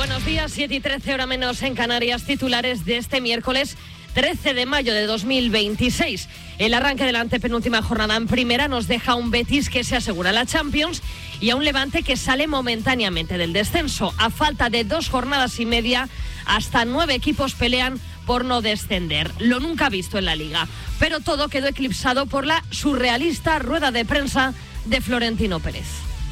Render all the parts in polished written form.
Buenos días, 7 y 13, hora menos en Canarias. Titulares de este miércoles 13 de mayo de 2026. El arranque de la antepenúltima jornada en primera nos deja a un Betis que se asegura la Champions y a un Levante que sale momentáneamente del descenso. A falta de 2 jornadas y media, hasta 9 equipos pelean por no descender. Lo nunca visto en la Liga. Pero todo quedó eclipsado por la surrealista rueda de prensa de Florentino Pérez.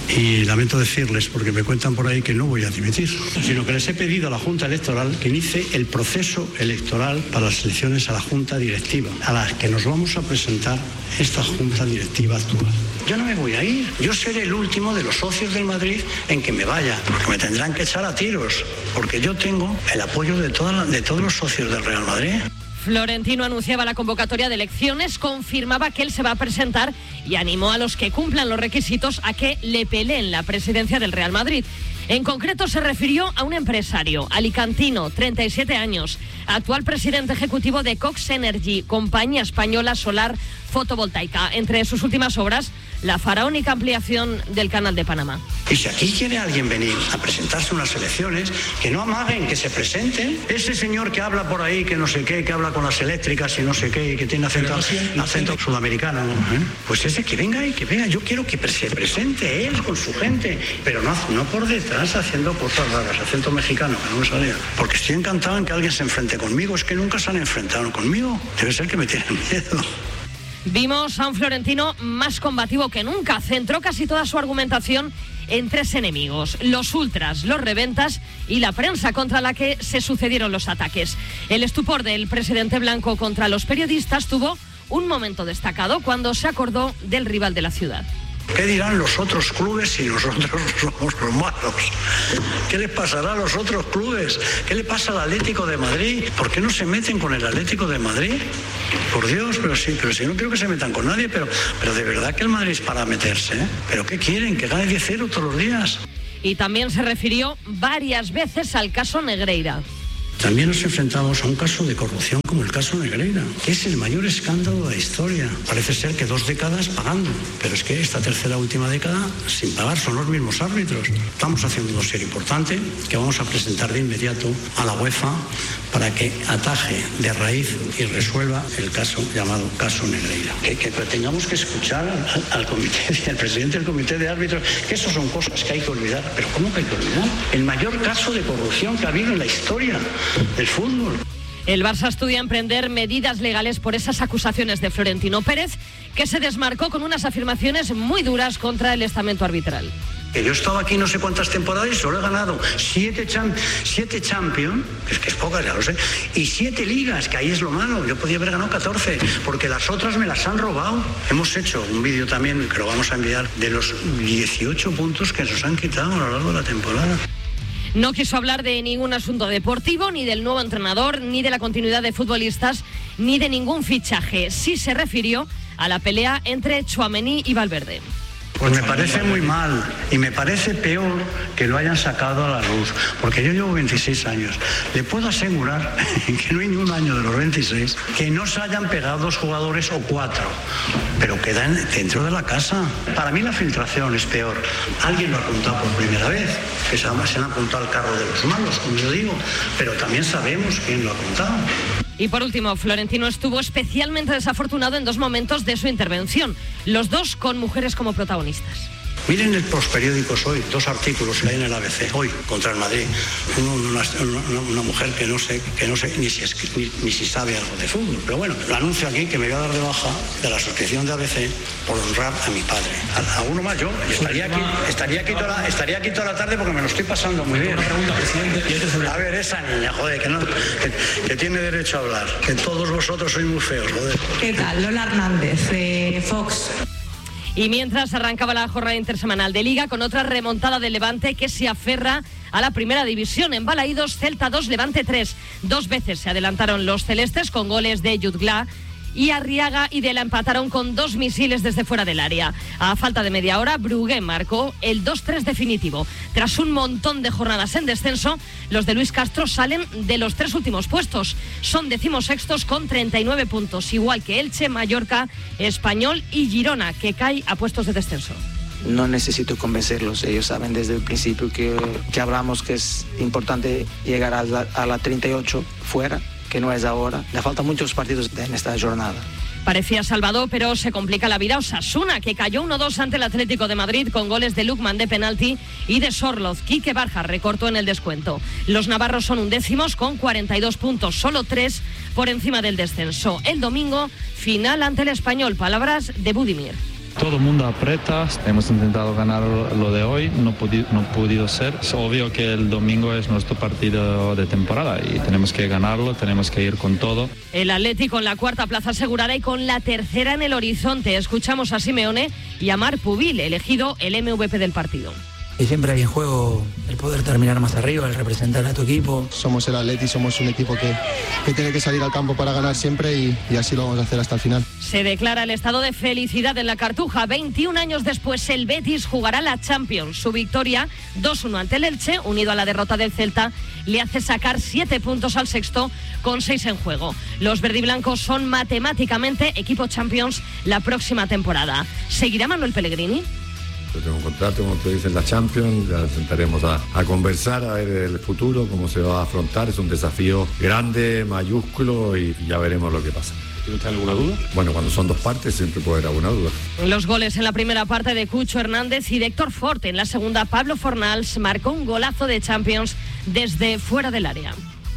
Y lamento decirles, porque me cuentan por ahí que no voy a dimitir, sino que les he pedido a la Junta Electoral que inicie el proceso electoral para las elecciones a la Junta Directiva, a las que nos vamos a presentar esta Junta Directiva actual. Yo no me voy a ir, yo seré el último de los socios del Madrid en que me vaya, porque me tendrán que echar a tiros, porque yo tengo el apoyo de todos los socios del Real Madrid. Florentino anunciaba la convocatoria de elecciones, confirmaba que él se va a presentar y animó a los que cumplan los requisitos a que le peleen la presidencia del Real Madrid. En concreto se refirió a un empresario, alicantino, 37 años, actual presidente ejecutivo de Cox Energy, compañía española solar fotovoltaica. Entre sus últimas obras, la faraónica ampliación del Canal de Panamá. Y si aquí quiere alguien venir a presentarse unas elecciones, que no amaguen, que se presenten. Ese señor que habla por ahí, que no sé qué, que habla con las eléctricas y no sé qué, y que tiene acento sudamericano, pues ese que venga y que venga. Yo quiero que se presente él con su gente, pero no por detrás haciendo cosas raras, acento mexicano, que no me salía. Porque estoy encantado en que alguien se enfrente conmigo. Es que nunca se han enfrentado conmigo. Debe ser que me tienen miedo. Vimos a un Florentino más combativo que nunca. Centró casi toda su argumentación en 3 enemigos: los ultras, los reventas y la prensa, contra la que se sucedieron los ataques. El estupor del presidente blanco contra los periodistas tuvo un momento destacado cuando se acordó del rival de la ciudad. ¿Qué dirán los otros clubes si nosotros somos los malos? ¿Qué les pasará a los otros clubes? ¿Qué le pasa al Atlético de Madrid? ¿Por qué no se meten con el Atlético de Madrid? Por Dios, pero sí, no quiero que se metan con nadie, pero de verdad que el Madrid es para meterse, ¿eh? ¿Pero qué quieren? ¿Que gane 10-0 todos los días? Y también se refirió varias veces al caso Negreira. También nos enfrentamos a un caso de corrupción como el caso Negreira, que es el mayor escándalo de la historia. Parece ser que 2 décadas pagando, pero es que esta tercera última década sin pagar son los mismos árbitros. Estamos haciendo un dossier importante que vamos a presentar de inmediato a la UEFA para que ataje de raíz y resuelva el caso llamado caso Negreira. Que tengamos que escuchar al comité, al presidente del comité de árbitros, que eso son cosas que hay que olvidar. ¿Pero cómo que hay que olvidar? El mayor caso de corrupción que ha habido en la historia del fútbol. El Barça estudia emprender medidas legales por esas acusaciones de Florentino Pérez, que se desmarcó con unas afirmaciones muy duras contra el estamento arbitral. Que yo he estado aquí no sé cuántas temporadas y solo he ganado 7 Champions, que es poca, ya lo sé, y 7 ligas, que ahí es lo malo. Yo podía haber ganado 14, porque las otras me las han robado. Hemos hecho un vídeo también, que lo vamos a enviar, de los 18 puntos que nos han quitado a lo largo de la temporada. No quiso hablar de ningún asunto deportivo, ni del nuevo entrenador, ni de la continuidad de futbolistas, ni de ningún fichaje. Sí se refirió a la pelea entre Tchouaméni y Valverde. Pues me parece muy mal y me parece peor que lo hayan sacado a la luz, porque yo llevo 26 años. Le puedo asegurar que no hay ni un año de los 26 que no se hayan pegado 2 jugadores o 4, pero quedan dentro de la casa. Para mí la filtración es peor. Alguien lo ha apuntado por primera vez, que se han apuntado al carro de los malos, como yo digo, pero también sabemos quién lo ha apuntado. Y por último, Florentino estuvo especialmente desafortunado en 2 momentos de su intervención, los 2 con mujeres como protagonistas. Miren los periódicos hoy, 2 artículos que hay en el ABC, hoy, contra el Madrid. Una mujer que no sé ni si sabe algo de fútbol. Pero bueno, lo anuncio aquí que me voy a dar de baja de la suscripción de ABC por honrar a mi padre. A uno más yo. Estaría aquí toda la tarde porque me lo estoy pasando muy bien. Una pregunta, presidente. A ver, esa niña, joder, que tiene derecho a hablar. Que todos vosotros sois muy feos, joder. ¿Qué tal? Lola Hernández, de Fox. Y mientras arrancaba la jornada intersemanal de Liga con otra remontada del Levante que se aferra a la primera división. En Balaídos, Celta 2, Levante 3. 2 veces se adelantaron los celestes con goles de Jutgla y Arriaga y Dela empataron con 2 misiles desde fuera del área. A falta de media hora, Brugué marcó el 2-3 definitivo. Tras un montón de jornadas en descenso, los de Luis Castro salen de los 3 últimos puestos. Son 16º con 39 puntos, igual que Elche, Mallorca, Español y Girona, que cae a puestos de descenso. no necesito convencerlos. Ellos saben desde el principio que hablamos que es importante llegar a la 38 fuera, que no es ahora. Le faltan muchos partidos en esta jornada. Parecía salvado, pero se complica la vida Osasuna, que cayó 1-2 ante el Atlético de Madrid con goles de Lukman de penalti y de Sorloz. Quique Barja recortó en el descuento. Los navarros son undécimos con 42 puntos, solo 3 por encima del descenso. El domingo, final ante el Español. Palabras de Budimir. Todo el mundo aprieta, hemos intentado ganar lo de hoy, no ha podido ser. Es obvio que el domingo es nuestro partido de temporada y tenemos que ganarlo, tenemos que ir con todo. El Atleti con la cuarta plaza asegurada y con la tercera en el horizonte. Escuchamos a Simeone y a Marc Pubil, elegido el MVP del partido. Y siempre hay en juego el poder terminar más arriba, el representar a tu equipo. Somos el Atleti, somos un equipo que tiene que salir al campo para ganar siempre y así lo vamos a hacer hasta el final. Se declara el estado de felicidad en la Cartuja. 21 años después, el Betis jugará la Champions. Su victoria 2-1 ante el Elche, unido a la derrota del Celta, le hace sacar 7 puntos al sexto con 6 en juego. Los verdiblancos son matemáticamente equipo Champions la próxima temporada. ¿Seguirá Manuel Pellegrini? Yo tengo un contrato, como tú dices, en la Champions, ya sentaremos a conversar, a ver el futuro, cómo se va a afrontar. Es un desafío grande, mayúsculo y ya veremos lo que pasa. ¿Tienes alguna duda? Bueno, cuando son dos partes siempre puede haber alguna duda. Los goles en la primera parte de Cucho Hernández y de Héctor Fort. En la segunda, Pablo Fornals marcó un golazo de Champions desde fuera del área.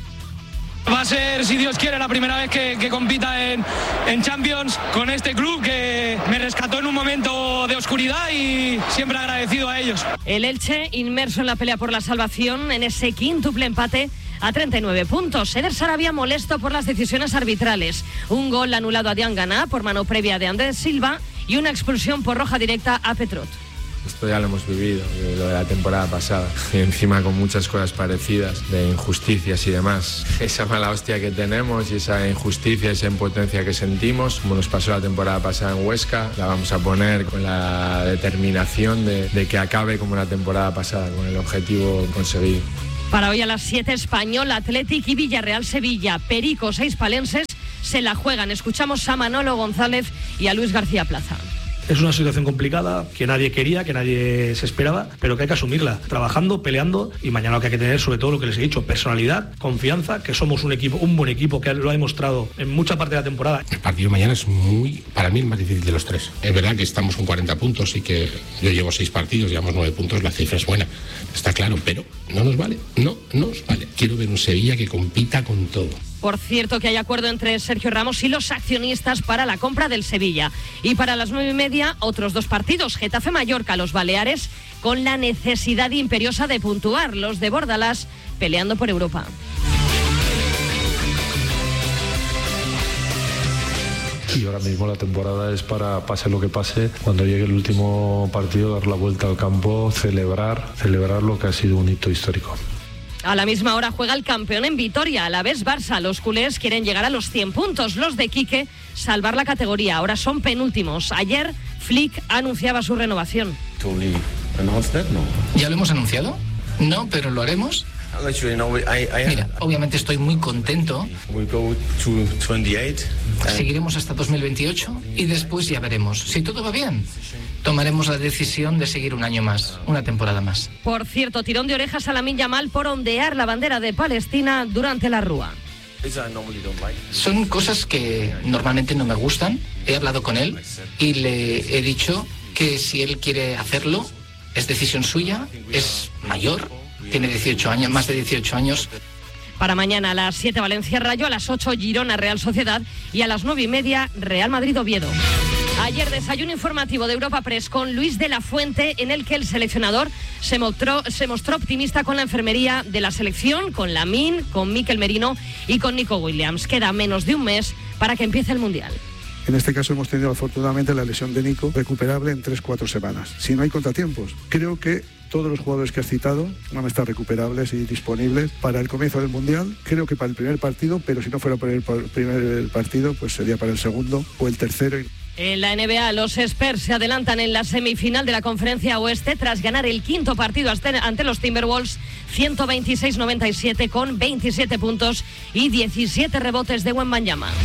Va a ser, si Dios quiere, la primera vez que compita en Champions con este club que me rescató en un momento de oscuridad y siempre agradecido a ellos. El Elche, inmerso en la pelea por la salvación, en ese quíntuple empate a 39 puntos. Eder Sarabia molesto por las decisiones arbitrales. Un gol anulado a Diangana por mano previa de Andrés Silva y una expulsión por roja directa a Petrot. Esto ya lo hemos vivido, lo de la temporada pasada, y encima con muchas cosas parecidas, de injusticias y demás. Esa mala hostia que tenemos y esa injusticia, esa impotencia que sentimos, como nos pasó la temporada pasada en Huesca, la vamos a poner con la determinación de que acabe como la temporada pasada, con el objetivo conseguido. Para hoy a las 7, Español, Athletic y Villarreal Sevilla. Pericos e hispalenses se la juegan. Escuchamos a Manolo González y a Luis García Plaza. Es una situación complicada que nadie quería, que nadie se esperaba, pero que hay que asumirla, trabajando, peleando, y mañana lo que hay que tener, sobre todo lo que les he dicho, personalidad, confianza, que somos un equipo, un buen equipo, que lo ha demostrado en mucha parte de la temporada. El partido mañana es para mí el más difícil de los tres. Es verdad que estamos con 40 puntos y que yo llevo 6 partidos, llevamos 9 puntos, la cifra es buena, está claro, pero no nos vale. Quiero ver un Sevilla que compita con todo. Por cierto, que hay acuerdo entre Sergio Ramos y los accionistas para la compra del Sevilla. Y para las 9:30, otros 2 partidos. Getafe-Mallorca, los Baleares, con la necesidad imperiosa de puntuar. Los de Bordalás peleando por Europa. Y ahora mismo la temporada es para, pase lo que pase, cuando llegue el último partido, dar la vuelta al campo, celebrar lo que ha sido un hito histórico. A la misma hora juega el campeón en Vitoria, Alavés Barça. Los culés quieren llegar a los 100 puntos. Los de Quique, salvar la categoría. Ahora son penúltimos. Ayer, Flick anunciaba su renovación. ¿Ya lo hemos anunciado? No, pero lo haremos. Mira, obviamente estoy muy contento. Seguiremos hasta 2028 y después ya veremos. Si todo va bien, tomaremos la decisión de seguir un año más, una temporada más. Por cierto, tirón de orejas a Lamine Yamal por ondear la bandera de Palestina durante la Rúa. Son cosas que normalmente no me gustan. He hablado con él y le he dicho que si él quiere hacerlo, es decisión suya, es mayor, tiene 18 años, más de 18 años. Para mañana a las 7 Valencia Rayo, a las 8 Girona Real Sociedad y a las 9:30 Real Madrid Oviedo. Ayer desayuno informativo de Europa Press con Luis de la Fuente, en el que el seleccionador se mostró optimista con la enfermería de la selección, con Lamine, con Mikel Merino y con Nico Williams. Queda menos de un mes para que empiece el Mundial. En este caso hemos tenido afortunadamente la lesión de Nico recuperable en 3-4 semanas. Si no hay contratiempos, creo que todos los jugadores que has citado van a estar recuperables y disponibles para el comienzo del Mundial. Creo que para el primer partido, pero si no fuera para el primer partido, pues sería para el segundo o el tercero. En la NBA, los Spurs se adelantan en la semifinal de la Conferencia Oeste tras ganar el 5º partido ante los Timberwolves 126-97 con 27 puntos y 17 rebotes de Wembanyama.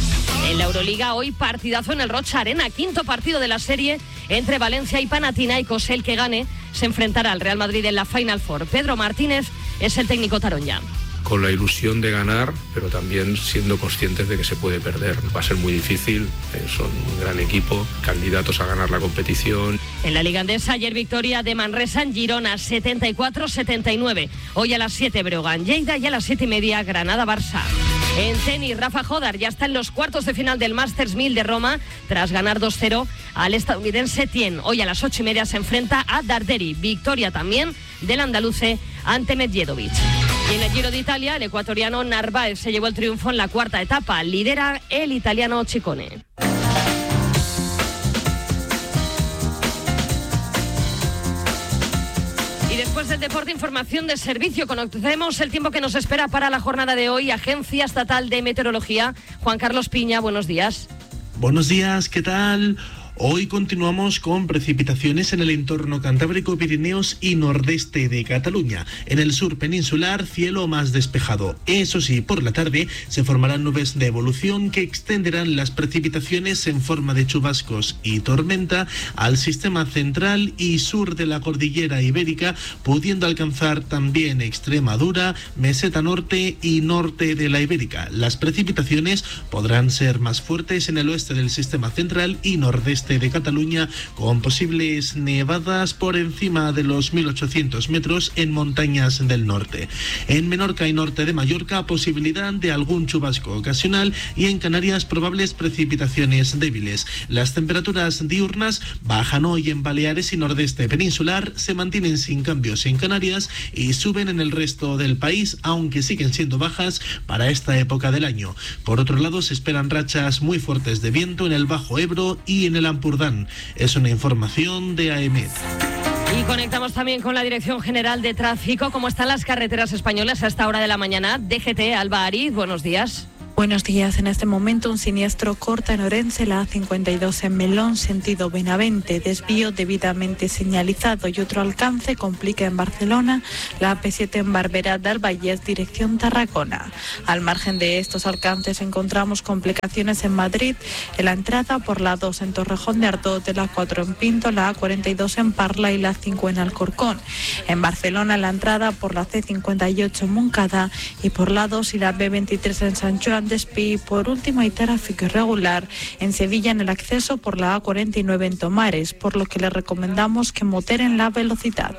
En la Euroliga, hoy partidazo en el Rocha Arena, quinto partido de la serie entre Valencia y Panathinaikos. El que gane se enfrentará al Real Madrid en la Final Four. Pedro Martínez es el técnico taronja. Con la ilusión de ganar, pero también siendo conscientes de que se puede perder. Va a ser muy difícil, son un gran equipo, candidatos a ganar la competición. En la Liga Andesa, ayer victoria de Manresa en Girona, 74-79. Hoy a las 7 Breogán Lleida y a las 7:30 Granada-Barça. En tenis, Rafa Jodar ya está en los cuartos de final del Masters 1000 de Roma tras ganar 2-0 al estadounidense Tien. Hoy a las 8:30 se enfrenta a Darderi. Victoria también del andaluce ante Medjedovic. Y en el Giro de Italia, el ecuatoriano Narváez se llevó el triunfo en la cuarta etapa. Lidera el italiano Ciccone. Y después del deporte, información de servicio. Conocemos el tiempo que nos espera para la jornada de hoy. Agencia Estatal de Meteorología. Juan Carlos Piña, buenos días. Buenos días, ¿qué tal? Hoy continuamos con precipitaciones en el entorno cantábrico, Pirineos y nordeste de Cataluña. En el sur peninsular, cielo más despejado. Eso sí, por la tarde se formarán nubes de evolución que extenderán las precipitaciones en forma de chubascos y tormenta al sistema central y sur de la cordillera ibérica, pudiendo alcanzar también Extremadura, meseta norte y norte de la ibérica. Las precipitaciones podrán ser más fuertes en el oeste del sistema central y nordeste de Cataluña, con posibles nevadas por encima de los 1.800 metros en montañas del norte. En Menorca y norte de Mallorca, posibilidad de algún chubasco ocasional, y en Canarias probables precipitaciones débiles. Las temperaturas diurnas bajan hoy en Baleares y nordeste peninsular, se mantienen sin cambios en Canarias y suben en el resto del país, aunque siguen siendo bajas para esta época del año. Por otro lado, se esperan rachas muy fuertes de viento en el Bajo Ebro y en el Ampurdán. Es una información de AEMET. Y conectamos también con la Dirección General de Tráfico. ¿Cómo están las carreteras españolas a esta hora de la mañana? DGT, Alba Ariz, buenos días. Buenos días. En este momento un siniestro corta en Orense, la A52 en Melón, sentido Benavente, desvío debidamente señalizado, y otro alcance complica en Barcelona, la AP7 en Barberá del Vallès, dirección Tarragona. Al margen de estos alcances encontramos complicaciones en Madrid, en la entrada por la 2 en Torrejón de Ardoz, de la 4 en Pinto, la A42 en Parla y la 5 en Alcorcón. En Barcelona, la entrada por la C58 en Montcada y por la 2 y la B23 en Sant Joan Despí. Por último, hay tráfico irregular en Sevilla en el acceso por la A49 en Tomares, por lo que les recomendamos que moderen la velocidad.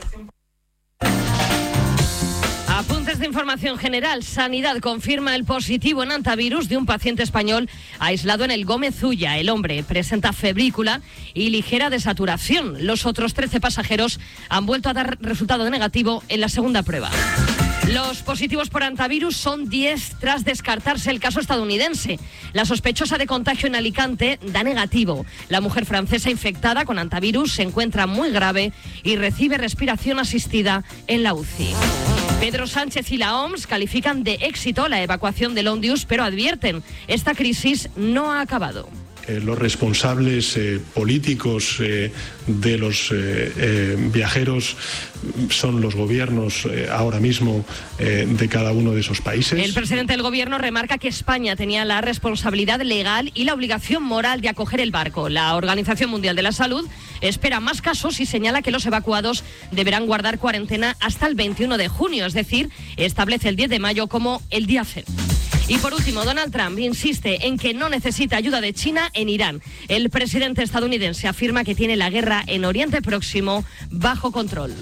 Apuntes de información general. Sanidad confirma el positivo en antivirus de un paciente español aislado en el Gómez Ulla. El hombre presenta febrícula y ligera desaturación. Los otros 13 pasajeros han vuelto a dar resultado negativo en la segunda prueba. Los positivos por antivirus son 10 tras descartarse el caso estadounidense. La sospechosa de contagio en Alicante da negativo. La mujer francesa infectada con antivirus se encuentra muy grave y recibe respiración asistida en la UCI. Pedro Sánchez y la OMS califican de éxito la evacuación de Londius, pero advierten, esta crisis no ha acabado. Los responsables políticos de los viajeros son los gobiernos ahora mismo de cada uno de esos países. El presidente del gobierno remarca que España tenía la responsabilidad legal y la obligación moral de acoger el barco. La Organización Mundial de la Salud espera más casos y señala que los evacuados deberán guardar cuarentena hasta el 21 de junio, es decir, establece el 10 de mayo como el día cero. Y por último, Donald Trump insiste en que no necesita ayuda de China en Irán. El presidente estadounidense afirma que tiene la guerra en Oriente Próximo bajo control.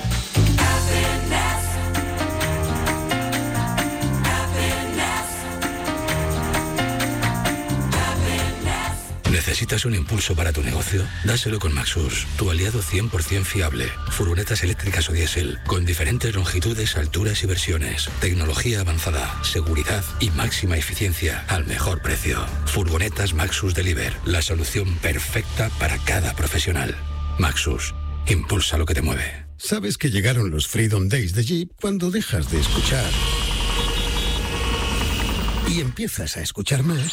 ¿Necesitas un impulso para tu negocio? Dáselo con Maxus, tu aliado 100% fiable. Furgonetas eléctricas o diésel, con diferentes longitudes, alturas y versiones. Tecnología avanzada, seguridad y máxima eficiencia al mejor precio. Furgonetas Maxus Deliver, la solución perfecta para cada profesional. Maxus, impulsa lo que te mueve. ¿Sabes que llegaron los Freedom Days de Jeep cuando dejas de escuchar y empiezas a escuchar más?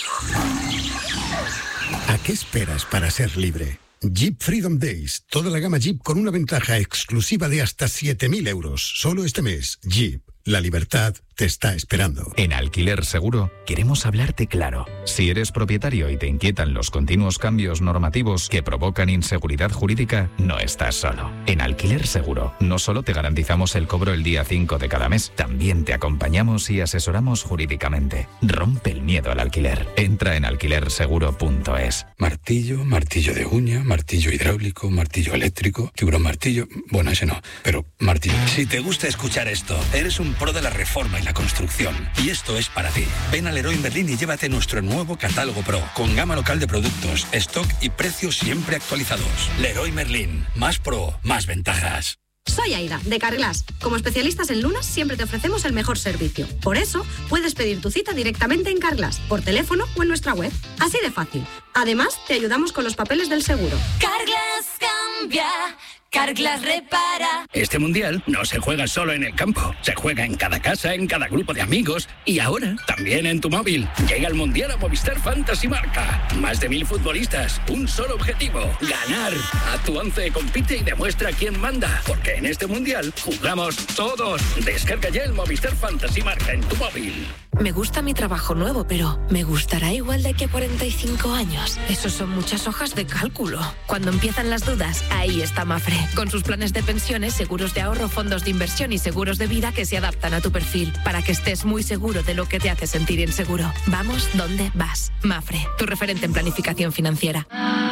¿A qué esperas para ser libre? Jeep Freedom Days. Toda la gama Jeep con una ventaja exclusiva de hasta 7.000 euros. Solo este mes. Jeep. La libertad te está esperando. En Alquiler Seguro queremos hablarte claro. Si eres propietario y te inquietan los continuos cambios normativos que provocan inseguridad jurídica, no estás solo. En Alquiler Seguro no solo te garantizamos el cobro el día 5 de cada mes, también te acompañamos y asesoramos jurídicamente. Rompe el miedo al alquiler. Entra en alquilerseguro.es. Martillo, martillo de uña, martillo hidráulico, martillo eléctrico, tiburón martillo... Bueno, ese no, pero martillo. Si te gusta escuchar esto, eres un pro de la reforma y la construcción. Y esto es para ti. Ven a Leroy Merlin y llévate nuestro nuevo catálogo Pro, con gama local de productos, stock y precios siempre actualizados. Leroy Merlin. Más pro, más ventajas. Soy Aida, de Carglass. Como especialistas en lunas, siempre te ofrecemos el mejor servicio. Por eso, puedes pedir tu cita directamente en Carglass, por teléfono o en nuestra web. Así de fácil. Además, te ayudamos con los papeles del seguro. Carglass cambia. Carglass repara. Este mundial no se juega solo en el campo, se juega en cada casa, en cada grupo de amigos y ahora también en tu móvil. Llega el mundial a Movistar Fantasy Marca. Más de 1000 futbolistas, un solo objetivo: ganar. A tu 11 compite y demuestra quién manda, porque en este mundial jugamos todos. Descarga ya el Movistar Fantasy Marca en tu móvil. Me gusta mi trabajo nuevo, pero ¿me gustará igual de que 45 años? Eso son muchas hojas de cálculo. Cuando empiezan las dudas, ahí está Mafre, con sus planes de pensiones, seguros de ahorro, fondos de inversión y seguros de vida que se adaptan a tu perfil, para que estés muy seguro de lo que te hace sentir inseguro. Vamos donde vas. Mafre, tu referente en planificación financiera.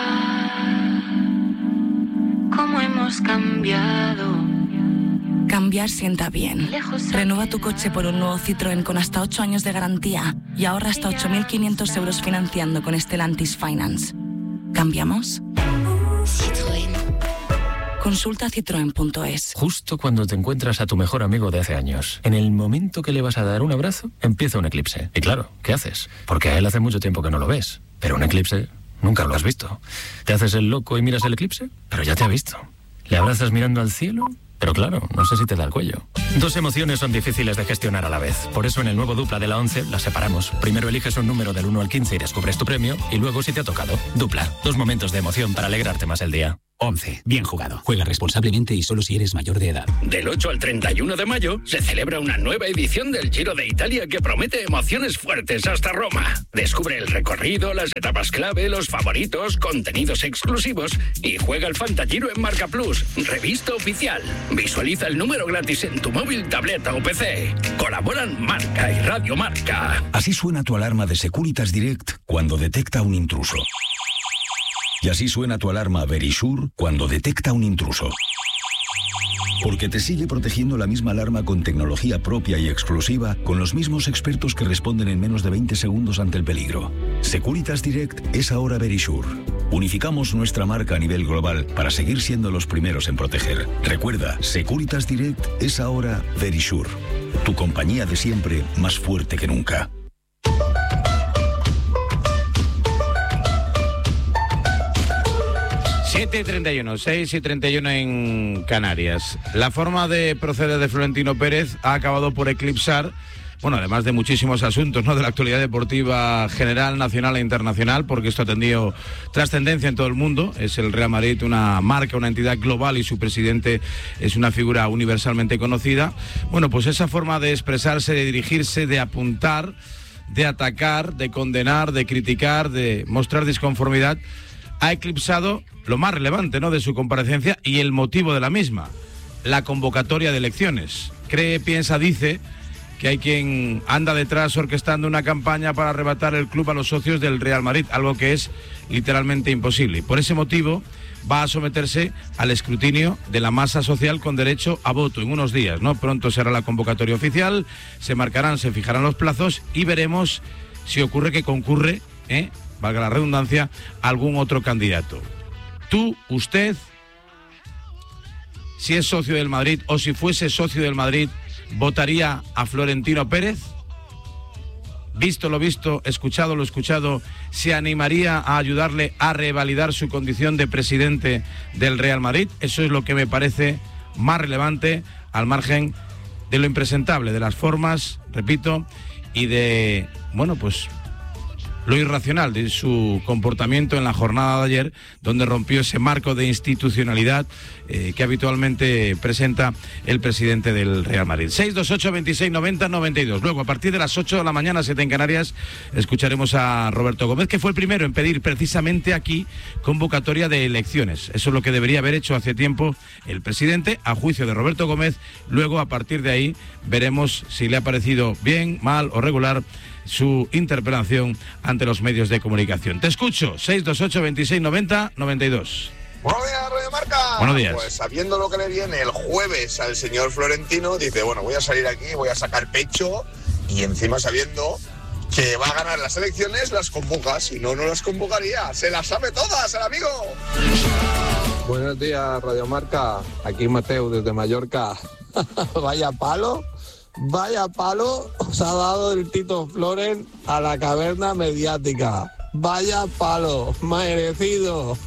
¿Cómo hemos cambiado? Cambiar sienta bien. Renueva tu coche por un nuevo Citroën con hasta 8 años de garantía y ahorra hasta 8.500 euros financiando con Stellantis Finance. ¿Cambiamos? Citroën. Consulta citroen.es. Justo cuando te encuentras a tu mejor amigo de hace años, en el momento que le vas a dar un abrazo, empieza un eclipse. Y claro, ¿qué haces? Porque a él hace mucho tiempo que no lo ves. Pero un eclipse nunca lo has visto. ¿Te haces el loco y miras el eclipse? Pero ya te ha visto. ¿Le abrazas mirando al cielo? Pero claro, no sé si te da el cuello. Dos emociones son difíciles de gestionar a la vez. Por eso en el nuevo Dupla de la 11 las separamos. Primero eliges un número del 1 al 15 y descubres tu premio. Y luego, si te ha tocado, Dupla. 2 momentos de emoción para alegrarte más el día. 11. Bien jugado. Juega responsablemente y solo si eres mayor de edad. Del 8 al 31 de mayo se celebra una nueva edición del Giro de Italia que promete emociones fuertes hasta Roma. Descubre el recorrido, las etapas clave, los favoritos, contenidos exclusivos y juega el Fantagiro en Marca Plus, revista oficial. Visualiza el número gratis en tu móvil, tableta o PC. Colaboran Marca y Radio Marca. Así suena tu alarma de Securitas Direct cuando detecta un intruso. Y así suena tu alarma Verisure cuando detecta un intruso. Porque te sigue protegiendo la misma alarma con tecnología propia y exclusiva, con los mismos expertos que responden en menos de 20 segundos ante el peligro. Securitas Direct es ahora Verisure. Unificamos nuestra marca a nivel global para seguir siendo los primeros en proteger. Recuerda, Securitas Direct es ahora Verisure. Tu compañía de siempre, más fuerte que nunca. 7:31, 6:31 en Canarias. La forma de proceder de Florentino Pérez ha acabado por eclipsar, bueno, además de muchísimos asuntos, ¿no?, de la actualidad deportiva general, nacional e internacional, porque esto ha tenido trascendencia en todo el mundo. Es el Real Madrid una marca, una entidad global y su presidente es una figura universalmente conocida. Bueno, pues esa forma de expresarse, de dirigirse, de apuntar, de atacar, de condenar, de criticar, de mostrar disconformidad, ha eclipsado lo más relevante, ¿no?, de su comparecencia y el motivo de la misma, la convocatoria de elecciones. Cree, piensa, dice que hay quien anda detrás orquestando una campaña para arrebatar el club a los socios del Real Madrid, algo que es literalmente imposible. Y por ese motivo va a someterse al escrutinio de la masa social con derecho a voto en unos días, ¿no? Pronto será la convocatoria oficial, se marcarán, se fijarán los plazos y veremos si ocurre que concurre, valga la redundancia, algún otro candidato. Tú, usted, si es socio del Madrid o si fuese socio del Madrid, ¿votaría a Florentino Pérez? Visto lo visto, escuchado lo escuchado, ¿se animaría a ayudarle a revalidar su condición de presidente del Real Madrid? Eso es lo que me parece más relevante, al margen de lo impresentable, de las formas, repito, y de, bueno, pues lo irracional de su comportamiento en la jornada de ayer, donde rompió ese marco de institucionalidad que habitualmente presenta el presidente del Real Madrid. 628 26 90 92. Luego, a partir de las 8 de la mañana, 7 en Canarias, escucharemos a Roberto Gómez, que fue el primero en pedir precisamente aquí convocatoria de elecciones. Eso es lo que debería haber hecho hace tiempo el presidente, a juicio de Roberto Gómez. Luego, a partir de ahí, veremos si le ha parecido bien, mal o regular su interpelación ante los medios de comunicación. Te escucho, 628 26 90 92. Buenos días, Radio Marca. Buenos días. Pues sabiendo lo que le viene el jueves al señor Florentino, dice, bueno, voy a salir aquí, voy a sacar pecho, y encima sabiendo que va a ganar las elecciones, las convoca. Si no, no las convocaría. Se las sabe todas, el amigo. Buenos días, Radio Marca. Aquí Mateo desde Mallorca. Vaya palo os ha dado el Tito Floren a la caverna mediática. Vaya palo, merecido.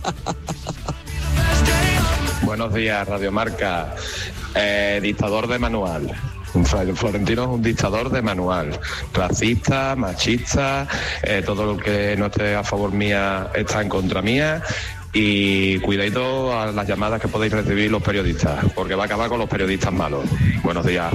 Buenos días, Radio Marca. Dictador de manual. Florentino es un dictador de manual. Racista, machista, todo lo que no esté a favor mía está en contra mía. Y cuidadito a las llamadas que podéis recibir los periodistas, porque va a acabar con los periodistas malos. Buenos días.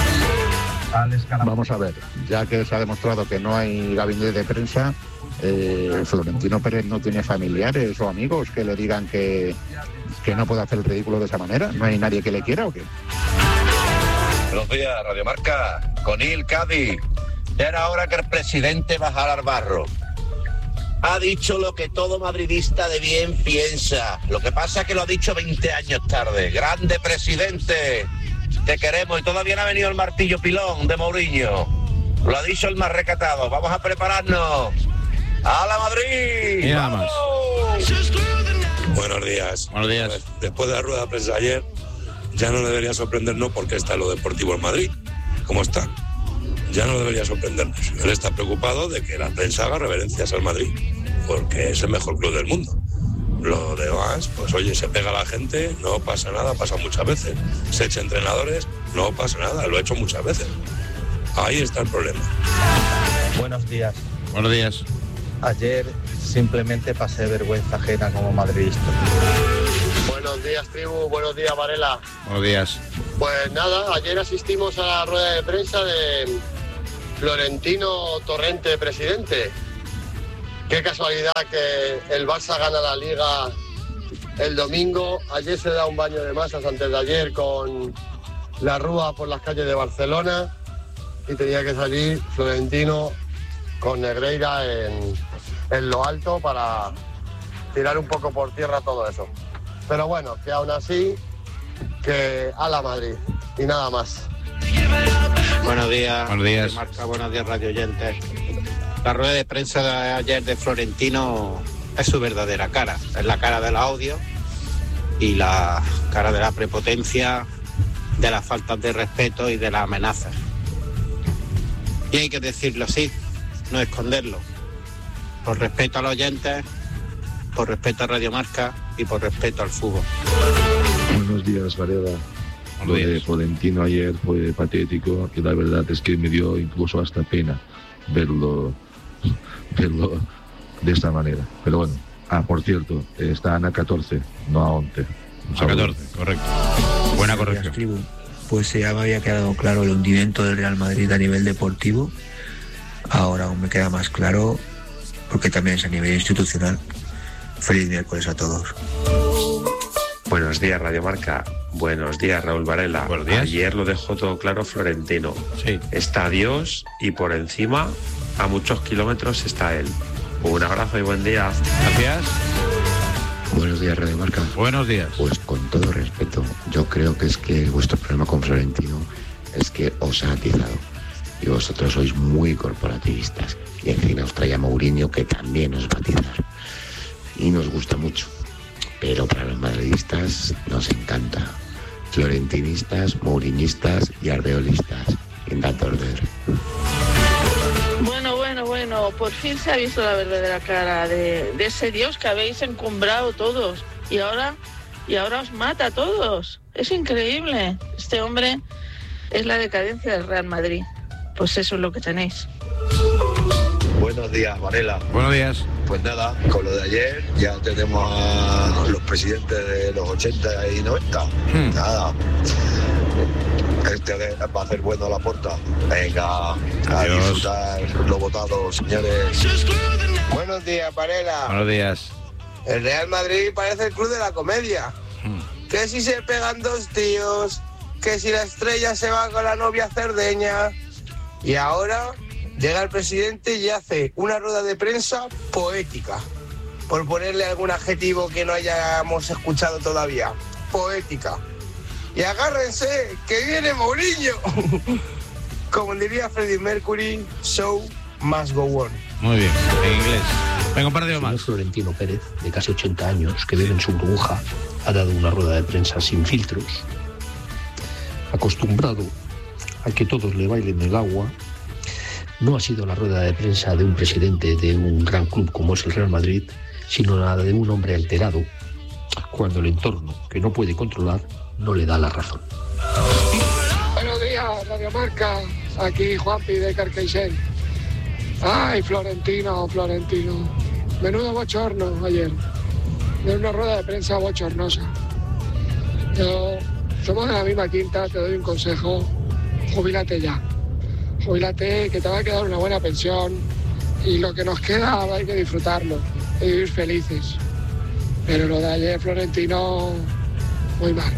Vamos a ver, ya que se ha demostrado que no hay gabinete de prensa, Florentino Pérez no tiene familiares o amigos que le digan que no puede hacer el ridículo de esa manera. ¿No hay nadie que le quiera o qué? Buenos días, Radio Marca. Conil, Cádiz. Ya era hora que el presidente bajara al barro. Ha dicho lo que todo madridista de bien piensa. Lo que pasa es que lo ha dicho 20 años tarde. ¡Grande presidente! Te queremos. Y todavía no ha venido el martillo pilón de Mourinho. Lo ha dicho el más recatado. Vamos a prepararnos. ¡A la Madrid! Y nada más. Buenos días. Buenos días. Ver, después de la rueda de prensa ayer, ya no debería sorprendernos porque está lo deportivo en Madrid. ¿Cómo está? Ya no debería sorprendernos. Él está preocupado de que la prensa haga reverencias al Madrid, porque es el mejor club del mundo. Lo demás, pues oye, se pega a la gente, no pasa nada, pasa muchas veces. Se echa entrenadores, no pasa nada, lo he hecho muchas veces. Ahí está el problema. Buenos días. Buenos días. Ayer simplemente pasé vergüenza ajena como madridista. Buenos días, tribu. Buenos días, Varela. Buenos días. Pues nada, ayer asistimos a la rueda de prensa de Florentino Torrente, presidente. Qué casualidad que el Barça gana la Liga el domingo. Ayer se da un baño de masas antes de ayer con la rúa por las calles de Barcelona y tenía que salir Florentino con Negreira en lo alto para tirar un poco por tierra todo eso. Pero bueno, que aún así, que a la Madrid y nada más. Buenos días. Buenos días. Marca, buenos días, radio oyentes. La rueda de prensa de ayer de Florentino es su verdadera cara. Es la cara del audio y la cara de la prepotencia, de las faltas de respeto y de las amenazas. Y hay que decirlo así, no esconderlo. Por respeto a los oyentes, por respeto a Radio Marca y por respeto al fútbol. Buenos días, Varela. Lo de Florentino ayer fue patético y la verdad es que me dio incluso hasta pena verlo de esta manera. Pero bueno, por cierto, están a 14, no a 11. A 14, correcto. Buena corrección. Tribu. Pues ya me había quedado claro el hundimiento del Real Madrid a nivel deportivo. Ahora aún me queda más claro porque también es a nivel institucional. Feliz miércoles a todos. Buenos días, Radio Marca. Buenos días, Raúl Varela. Buenos días. Ayer lo dejó todo claro Florentino. Sí. Está Dios y por encima, a muchos kilómetros, está él. Un abrazo y buen día. Gracias. Buenos días, Radio Marca. Buenos días. Pues con todo respeto, yo creo que es que vuestro problema con Florentino es que os ha atizado. Y vosotros sois muy corporativistas. Y encima os trae a Mourinho, que también os va a atizar. Y nos gusta mucho. Pero para los madridistas nos encanta. Florentinistas, mourinistas y arreolistas. In that order. Bueno, por fin se ha visto la verdadera cara de ese Dios que habéis encumbrado todos. Y ahora os mata a todos. Es increíble. Este hombre es la decadencia del Real Madrid. Pues eso es lo que tenéis. Buenos días, Varela. Buenos días. Pues nada, con lo de ayer ya tenemos a los presidentes de los 80 y 90. Nada. Este va a hacer bueno la puerta. Venga, a disfrutar los votados, señores. Buenos días, Varela. Buenos días. El Real Madrid parece el club de la comedia. Que si se pegan dos tíos, que si la estrella se va con la novia Cerdeña. Y ahora llega el presidente y hace una rueda de prensa poética. Por ponerle algún adjetivo que no hayamos escuchado todavía. Poética. Y agárrense, que viene Mourinho. Como diría Freddie Mercury, show must go on. Muy bien, en inglés. Venga, un partido más. El señor Florentino Pérez, de casi 80 años, que vive en su burbuja, ha dado una rueda de prensa sin filtros. Acostumbrado a que todos le bailen el agua, no ha sido la rueda de prensa de un presidente de un gran club como es el Real Madrid, sino la de un hombre alterado, cuando el entorno, que no puede controlar, no le da la razón. Buenos días, Radio Marca. Aquí Juanpi de Carcaixent. Ay, Florentino. Menudo bochorno ayer. De una rueda de prensa bochornosa. Somos de la misma quinta, te doy un consejo. Jubílate ya. Jubílate, que te va a quedar una buena pensión. Y lo que nos queda hay que disfrutarlo. Y vivir felices. Pero lo de ayer, Florentino... Muy mal.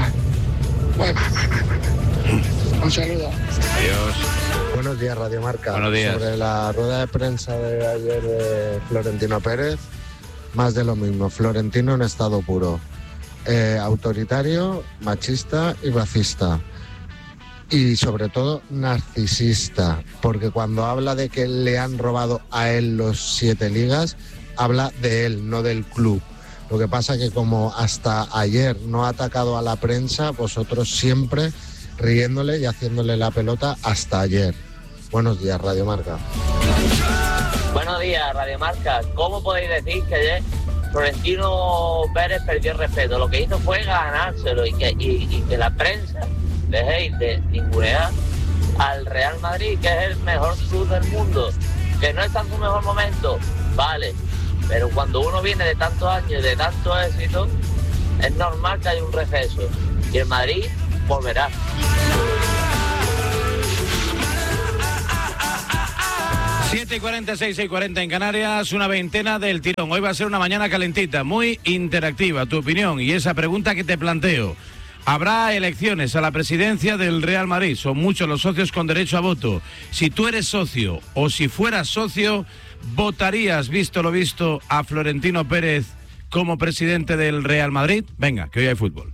Un saludo. Adiós. Buenos días, Radio Marca. Buenos días. Sobre la rueda de prensa de ayer de Florentino Pérez, más de lo mismo. Florentino en estado puro. Autoritario, machista y racista. Y sobre todo narcisista. Porque cuando habla de que le han robado a él los 7 ligas, habla de él, no del club. Lo que pasa que como hasta ayer no ha atacado a la prensa, vosotros siempre riéndole y haciéndole la pelota hasta ayer. Buenos días, Radio Marca. Buenos días, Radio Marca. ¿Cómo podéis decir que ayer Florentino Pérez perdió el respeto? Lo que hizo fue ganárselo y que la prensa dejéis de ningunear al Real Madrid, que es el mejor club del mundo, que no está en su mejor momento, vale. Pero cuando uno viene de tantos años y de tanto éxito, es normal que haya un receso. Y el Madrid volverá. Siete y 46 y 40 en Canarias, una veintena del tirón. Hoy va a ser una mañana calentita, muy interactiva. Tu opinión y esa pregunta que te planteo. Habrá elecciones a la presidencia del Real Madrid. Son muchos los socios con derecho a voto. Si tú eres socio o si fueras socio, ¿votarías, visto lo visto, a Florentino Pérez como presidente del Real Madrid? Venga, que hoy hay fútbol.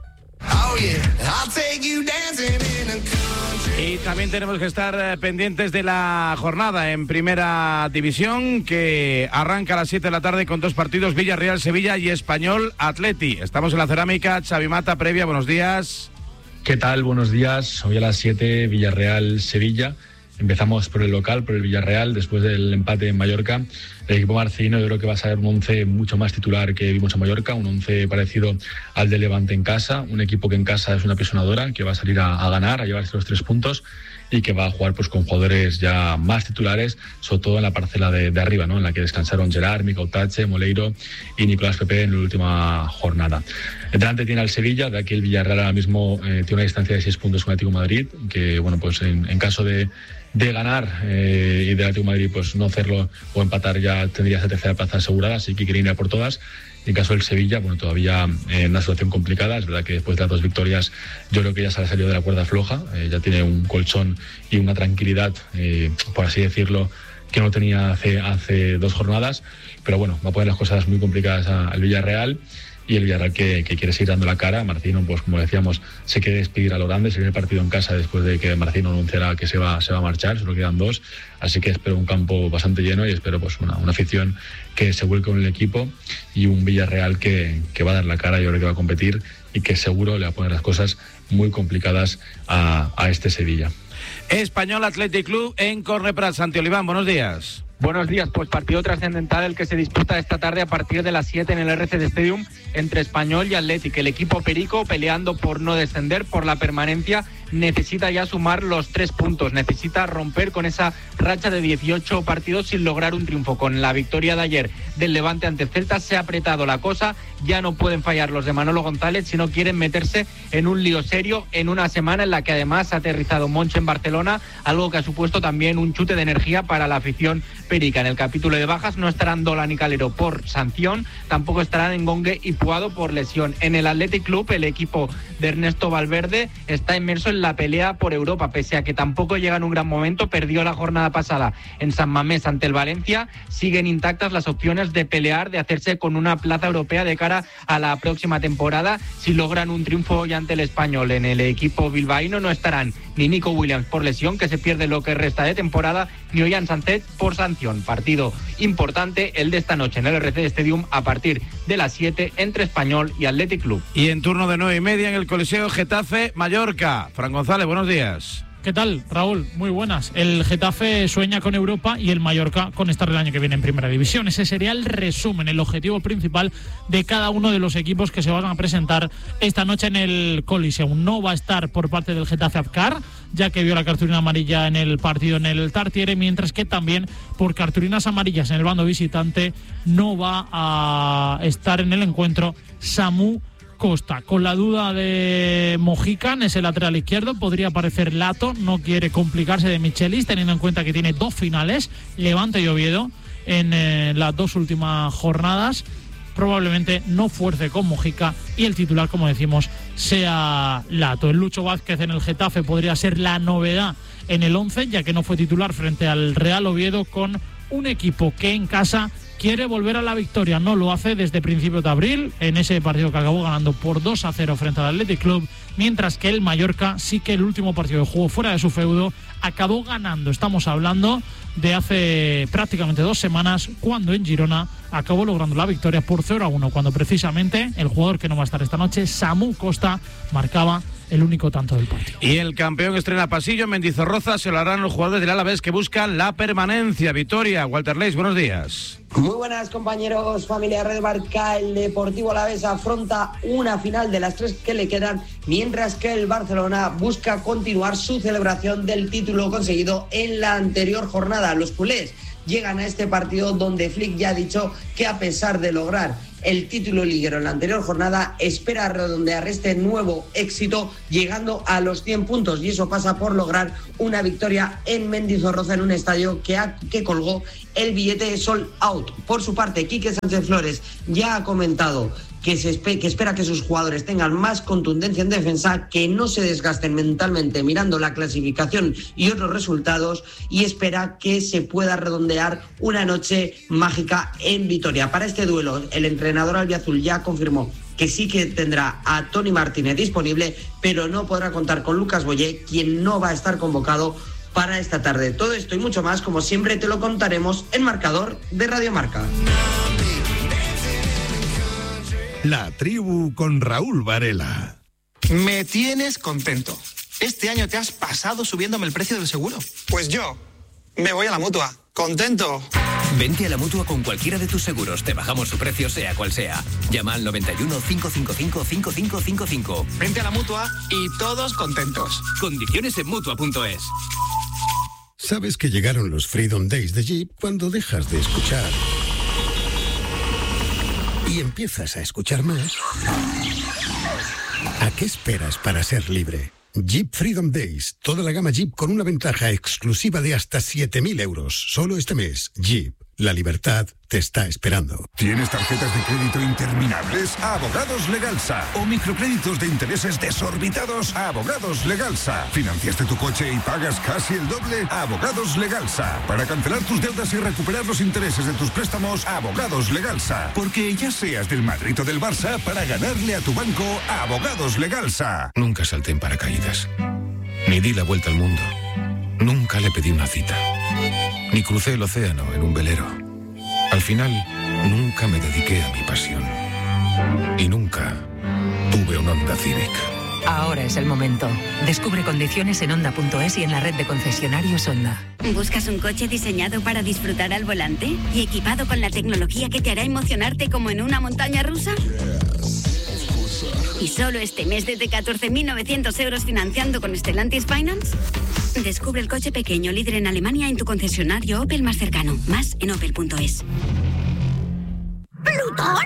Y también tenemos que estar pendientes de la jornada en Primera División, que arranca a las 7 de la tarde con 2 partidos, Villarreal-Sevilla y Español-Atleti. Estamos en la Cerámica. Xavi Mata, previa, buenos días. ¿Qué tal? Buenos días. Hoy a las 7, Villarreal-Sevilla. Empezamos por el local, por el Villarreal, después del empate en Mallorca. El equipo marciano yo creo que va a ser un 11 mucho más titular que vimos en Mallorca, un 11 parecido al de Levante en casa, un equipo que en casa es una pisonadora, que va a salir a ganar, a llevarse los 3 puntos y que va a jugar pues con jugadores ya más titulares, sobre todo en la parcela de arriba, ¿no? En la que descansaron Gerard, Micautache, Moleiro y Nicolás Pepe en la última jornada. Delante tiene al Sevilla, de aquí el Villarreal ahora mismo tiene una distancia de 6 puntos con el Atlético de Madrid, que bueno, pues en caso de ganar y del Atlético de Madrid pues no hacerlo o empatar ya tendría esa tercera plaza asegurada, así que quiere ir a por todas. Y en caso del Sevilla, bueno, todavía en una situación complicada. Es verdad que después de las 2 victorias yo creo que ya se ha salido de la cuerda floja, ya tiene un colchón y una tranquilidad, por así decirlo, que no tenía hace 2 jornadas, pero bueno, va a poner las cosas muy complicadas al Villarreal. Y el Villarreal que quiere seguir dando la cara. Marcino, pues como decíamos, se quiere despedir a lo grande, se viene el partido en casa después de que Marcino anunciara que se va a marchar, solo quedan 2, así que espero un campo bastante lleno y espero pues una afición que se vuelque con el equipo y un Villarreal que va a dar la cara, yo creo que va a competir y que seguro le va a poner las cosas muy complicadas a este Sevilla. Español Athletic Club en Corneprat. Santi Oliván, buenos días. Buenos días, pues partido trascendental el que se disputa esta tarde a partir de las 7 en el RCD Stadium entre Español y Athletic. El equipo perico peleando por no descender, por la permanencia necesita ya sumar los 3 puntos, necesita romper con esa racha de 18 partidos sin lograr un triunfo. Con la victoria de ayer del Levante ante Celta se ha apretado la cosa, ya no pueden fallar los de Manolo González si no quieren meterse en un lío serio en una semana en la que además ha aterrizado Monchi en Barcelona, algo que ha supuesto también un chute de energía para la afición perica. En el capítulo de bajas no estarán Dolan y Calero por sanción, tampoco estarán Engongue y Puado por lesión. En el Athletic Club, el equipo de Ernesto Valverde está inmerso en la pelea por Europa, pese a que tampoco llega en un gran momento, perdió la jornada pasada en San Mamés ante el Valencia, siguen intactas las opciones de pelear, de hacerse con una plaza europea de cara a la próxima temporada. Si logran un triunfo hoy ante el Español, en el equipo bilbaíno no estarán ni Nico Williams por lesión, que se pierde lo que resta de temporada, ni Ollán Sánchez por sanción. Partido importante el de esta noche en el RC Stadium a partir de las 7 entre Español y Athletic Club. Y en turno de 9:30 en el Coliseo Getafe Mallorca. Fran González, buenos días. ¿Qué tal, Raúl? Muy buenas. El Getafe sueña con Europa y el Mallorca con estar el año que viene en Primera División. Ese sería el resumen, el objetivo principal de cada uno de los equipos que se van a presentar esta noche en el Coliseum. No va a estar por parte del Getafe Abkar, ya que vio la cartulina amarilla en el partido en el Tartiere, mientras que también por cartulinas amarillas en el bando visitante no va a estar en el encuentro Samu Costa. Con la duda de Mojican, ese lateral izquierdo, podría aparecer Lato, no quiere complicarse de Michelis, teniendo en cuenta que tiene 2 finales, Levante y Oviedo, en las 2 últimas jornadas. Probablemente no fuerce con Mojica y el titular, como decimos, sea Lato. El Lucho Vázquez en el Getafe podría ser la novedad en el 11, ya que no fue titular frente al Real Oviedo, con un equipo que en casa quiere volver a la victoria. No lo hace desde principios de abril, en ese partido que acabó ganando por 2-0 frente al Athletic Club, mientras que el Mallorca sí que el último partido que jugó fuera de su feudo acabó ganando. Estamos hablando de hace prácticamente 2 semanas, cuando en Girona acabó logrando la victoria por 0-1, cuando precisamente el jugador que no va a estar esta noche, Samu Costa, marcaba el único tanto del partido. Y el campeón estrena pasillo en Mendizorroza, se lo harán los jugadores del Alavés que buscan la permanencia. Victoria, Walter Leis, buenos días. Muy buenas, compañeros, familia Red Barca. El Deportivo Alavés afronta una final de las 3 que le quedan, mientras que el Barcelona busca continuar su celebración del título conseguido en la anterior jornada. Los culés llegan a este partido donde Flick ya ha dicho que, a pesar de lograr el título liguero en la anterior jornada, espera redondear este nuevo éxito llegando a los 100 puntos, y eso pasa por lograr una victoria en Mendizorroza, en un estadio que colgó el billete sold out. Por su parte, Quique Sánchez Flores ya ha comentado que espera que sus jugadores tengan más contundencia en defensa, que no se desgasten mentalmente mirando la clasificación y otros resultados, y espera que se pueda redondear una noche mágica en Vitoria. Para este duelo, el entrenador albiazul ya confirmó que sí que tendrá a Toni Martínez disponible, pero no podrá contar con Lucas Boyé, quien no va a estar convocado para esta tarde. Todo esto y mucho más, como siempre, te lo contaremos en Marcador de Radio Marca. La tribu con Raúl Varela. Me tienes contento. Este año te has pasado subiéndome el precio del seguro. Pues yo me voy a la Mutua. Contento. Vente a la Mutua con cualquiera de tus seguros. Te bajamos su precio, sea cual sea. Llama al 91 555 5555. Vente a la Mutua y todos contentos. Condiciones en Mutua.es. ¿Sabes que llegaron los Freedom Days de Jeep cuando dejas de escuchar y empiezas a escuchar más? ¿A qué esperas para ser libre? Jeep Freedom Days. Toda la gama Jeep con una ventaja exclusiva de hasta 7.000 euros. Solo este mes. Jeep. La libertad te está esperando. ¿Tienes tarjetas de crédito interminables? Abogados Legalsa. ¿O microcréditos de intereses desorbitados? Abogados Legalsa. ¿Financiaste tu coche y pagas casi el doble? Abogados Legalsa. Para cancelar tus deudas y recuperar los intereses de tus préstamos, Abogados Legalsa. Porque ya seas del Madrid o del Barça, para ganarle a tu banco, Abogados Legalsa. Nunca salté en paracaídas. Ni di la vuelta al mundo. Nunca le pedí una cita. Ni crucé el océano en un velero. Al final, nunca me dediqué a mi pasión. Y nunca tuve un Honda Civic. Ahora es el momento. Descubre condiciones en Honda.es y en la red de concesionarios Honda. ¿Buscas un coche diseñado para disfrutar al volante y equipado con la tecnología que te hará emocionarte como en una montaña rusa? ¿Y solo este mes desde 14.900 euros financiando con Stellantis Finance? Descubre el coche pequeño líder en Alemania en tu concesionario Opel más cercano. Más en opel.es. ¿Plutón?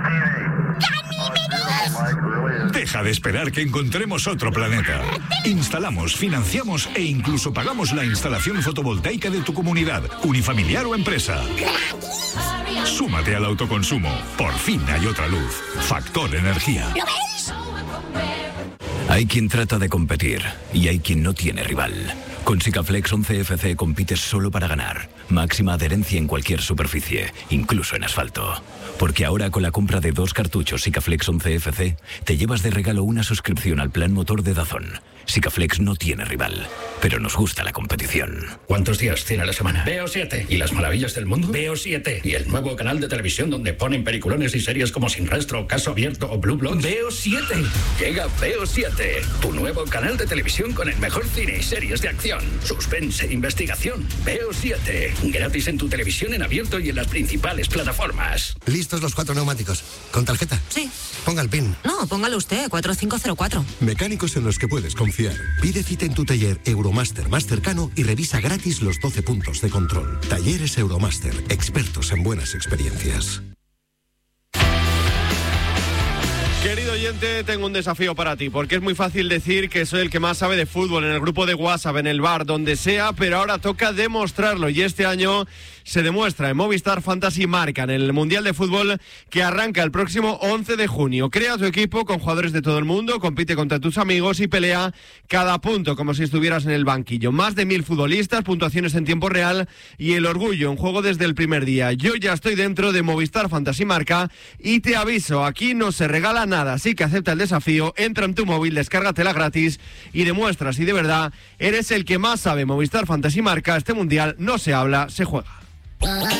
¡Ganímedes! Deja de esperar que encontremos otro planeta. Instalamos, financiamos e incluso pagamos la instalación fotovoltaica de tu comunidad, unifamiliar o empresa. Súmate al autoconsumo. Por fin hay otra luz. Factor Energía. ¿Lo ves? Hay quien trata de competir y hay quien no tiene rival. Con Sikaflex 11FC compites solo para ganar. Máxima adherencia en cualquier superficie, incluso en asfalto. Porque ahora con la compra de 2 cartuchos Sikaflex 11FC te llevas de regalo una suscripción al plan motor de DAZN. Sikaflex no tiene rival, pero nos gusta la competición. ¿Cuántos días tiene la semana? Veo 7. ¿Y las maravillas del mundo? Veo 7. ¿Y el nuevo canal de televisión donde ponen peliculones y series como Sin Rastro, Caso Abierto o Blue Bloods? Veo 7. Llega Veo 7, tu nuevo canal de televisión con el mejor cine y series de acción, suspense e investigación. Veo 7. Gratis en tu televisión en abierto y en las principales plataformas. ¿Listos los 4 neumáticos? ¿Con tarjeta? Sí. Ponga el PIN. No, póngalo usted, 4504. Mecánicos en los que puedes confiar. Pide cita en tu taller Euromaster más cercano y revisa gratis los 12 puntos de control. Talleres Euromaster, expertos en buenas experiencias. Querido oyente, tengo un desafío para ti, porque es muy fácil decir que soy el que más sabe de fútbol en el grupo de WhatsApp, en el bar, donde sea, pero ahora toca demostrarlo y este año se demuestra en Movistar Fantasy Marca, en el Mundial de Fútbol que arranca el próximo 11 de junio. Crea tu equipo con jugadores de todo el mundo, compite contra tus amigos y pelea cada punto como si estuvieras en el banquillo. Más de 1000 futbolistas, puntuaciones en tiempo real y el orgullo en juego desde el primer día. Yo ya estoy dentro de Movistar Fantasy Marca y te aviso, aquí no se regala nada, así que acepta el desafío, entra en tu móvil, descárgatela gratis y demuestra si de verdad eres el que más sabe. Movistar Fantasy Marca, este Mundial no se habla, se juega.